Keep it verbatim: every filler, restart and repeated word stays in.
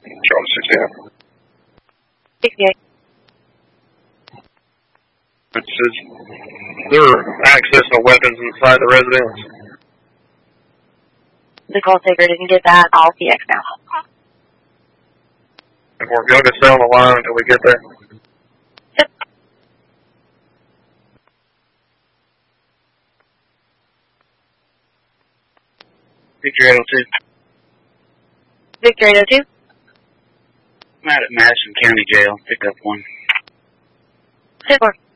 Charlie six eight. sixty-eight. It says they're accessing weapons inside the residence. The call taker didn't get that. I'll P X now. And we're going to stay on the line until we get there. Yep. Victor eight oh two. Victor eight oh two. I'm out at Madison County Jail. Pick up one. ten four.